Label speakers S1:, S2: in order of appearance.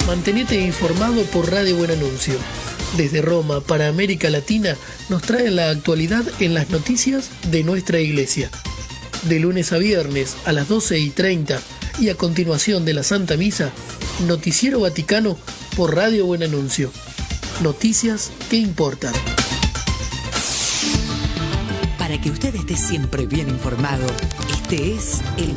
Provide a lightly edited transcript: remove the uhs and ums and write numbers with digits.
S1: Mantenete informado por Radio Buen Anuncio. Desde Roma para América Latina nos trae la actualidad en las noticias de nuestra iglesia. De lunes a viernes a las 12:30 y a continuación de la Santa Misa, Noticiero Vaticano por Radio Buen Anuncio. Noticias que importan.
S2: Para que usted esté siempre bien informado, este es el